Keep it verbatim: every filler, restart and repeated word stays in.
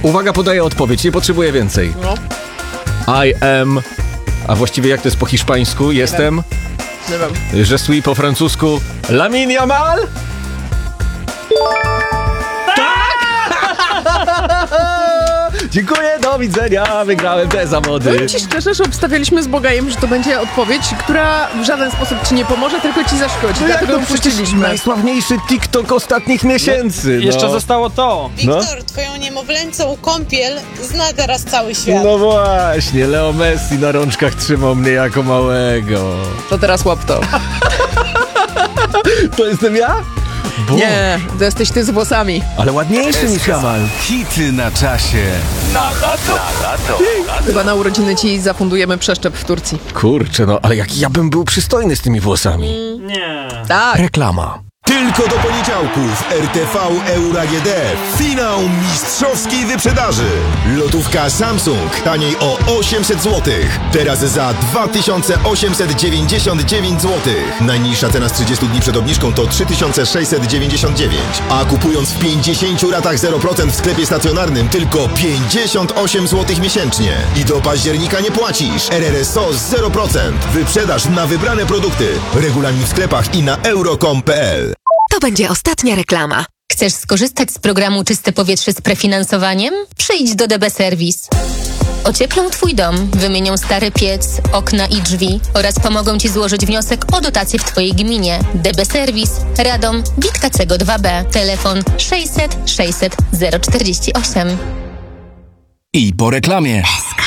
Uwaga, podaję odpowiedź, nie potrzebuję więcej. No. I am... A właściwie jak to jest po hiszpańsku? Jestem... Nie wiem. Je suis po francusku... Lamine Yamal? Dziękuję, do widzenia, wygrałem te zawody. Powiem ci szczerze, że obstawialiśmy z Bogajem, że to będzie odpowiedź, która w żaden sposób ci nie pomoże, tylko ci zaszkodzi. No Dlatego ją jak to przecież puściliśmy. najsławniejszy TikTok ostatnich miesięcy. No. Jeszcze zostało to. Wiktor, twoją niemowlęcą kąpiel zna teraz cały świat. No właśnie, Leo Messi na rączkach trzymał mnie jako małego. To teraz łap to. To jestem ja? Bo... Nie, to jesteś ty z włosami. Ale ładniejszy niż Yamal. Hity na czasie. Na lato. Na lato. Chyba na urodziny ci zafundujemy przeszczep w Turcji. Kurczę, no ale jak ja bym był przystojny z tymi włosami. Nie. Tak. Reklama. Tylko do poniedziałku w R T V Euro A G D finał mistrzowskiej wyprzedaży. Lotówka Samsung taniej o osiemset złotych. Teraz za dwa tysiące osiemset dziewięćdziesiąt dziewięć złotych. Najniższa cena z trzydziestu dni przed obniżką to trzy tysiące sześćset dziewięćdziesiąt dziewięć. A kupując w pięćdziesięciu ratach zero procent w sklepie stacjonarnym tylko pięćdziesiąt osiem złotych miesięcznie. I do października nie płacisz. R R S O zero procent. Wyprzedaż na wybrane produkty. Regulamin w sklepach i na euro kropka com kropka p l. To będzie ostatnia reklama. Chcesz skorzystać z programu Czyste Powietrze z prefinansowaniem? Przyjdź do D B Service. Ocieplą Twój dom, wymienią stary piec, okna i drzwi oraz pomogą Ci złożyć wniosek o dotację w Twojej gminie. D B Service, Radom, Witkacego dwa B. Telefon sześćset sześćset zero czterdzieści osiem. I po reklamie.